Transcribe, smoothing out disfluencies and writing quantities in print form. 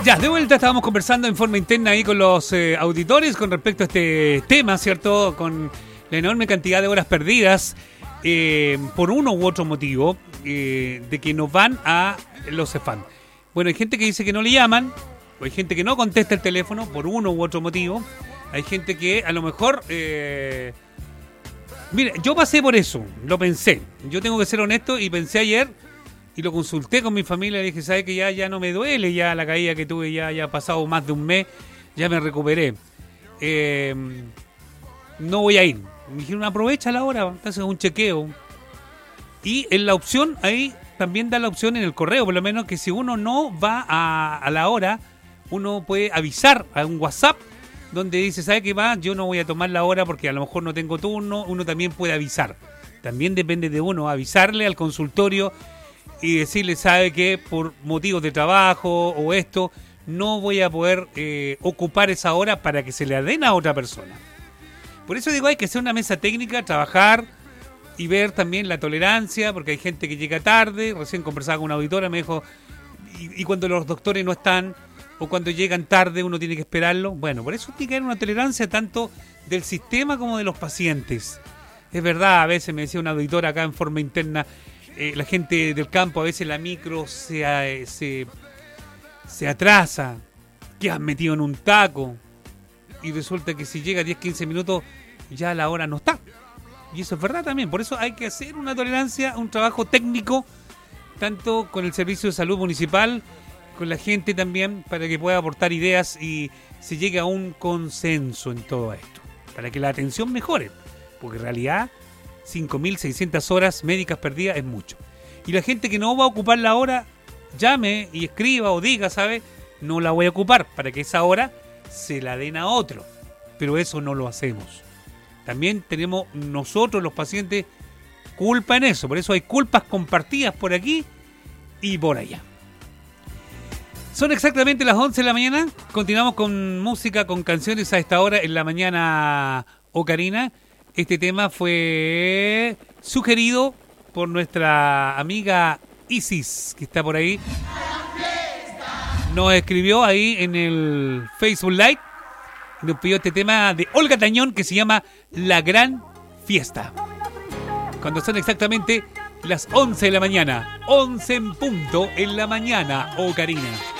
Ya, de vuelta estábamos conversando en forma interna ahí con los auditores con respecto a este tema, ¿cierto? Con la enorme cantidad de horas perdidas por uno u otro motivo de que nos van a los CEFAM. Bueno, hay gente que dice que no le llaman, o hay gente que no contesta el teléfono por uno u otro motivo. Hay gente que a lo mejor... Mira, yo pasé por eso, lo pensé. Yo tengo que ser honesto y pensé ayer... Y lo consulté con mi familia y dije, ¿sabes que ya no me duele ya la caída que tuve? Ya ha pasado más de un mes, ya me recuperé. No voy a ir. Me dijeron, aprovecha la hora, haces un chequeo. Y en la opción, ahí también da la opción en el correo, por lo menos, que si uno no va a la hora, uno puede avisar a un WhatsApp donde dice, ¿sabe qué va? Yo no voy a tomar la hora porque a lo mejor no tengo turno. Uno también puede avisar. También depende de uno, avisarle al consultorio y decirle, sabe que por motivos de trabajo o esto, no voy a poder ocupar esa hora para que se le den a otra persona. Por eso digo, hay que hacer una mesa técnica, trabajar y ver también la tolerancia, porque hay gente que llega tarde. Recién conversaba con una auditora, me dijo, y cuando los doctores no están, o cuando llegan tarde uno tiene que esperarlo. Bueno, por eso tiene que haber una tolerancia tanto del sistema como de los pacientes. Es verdad, a veces me decía una auditora acá en forma interna, la gente del campo, a veces la micro se atrasa, quedas metido en un taco y resulta que si llega 10-15 minutos ya la hora no está. Y eso es verdad también. Por eso hay que hacer una tolerancia, un trabajo técnico, tanto con el Servicio de Salud Municipal, con la gente también, para que pueda aportar ideas y se llegue a un consenso en todo esto, para que la atención mejore, porque en realidad 5.600 horas médicas perdidas es mucho. Y la gente que no va a ocupar la hora, llame y escriba o diga, ¿sabe? No la voy a ocupar, para que esa hora se la den a otro. Pero eso no lo hacemos. También tenemos nosotros, los pacientes, culpa en eso. Por eso hay culpas compartidas por aquí y por allá. Son exactamente las 11 de la mañana. Continuamos con música, con canciones a esta hora en la mañana, Ocarina. Este tema fue sugerido por nuestra amiga Isis, que está por ahí. Nos escribió ahí en el Facebook Live y nos pidió este tema de Olga Tañón que se llama La Gran Fiesta. Cuando son exactamente las 11 de la mañana, 11 en punto en la mañana, Ocarina.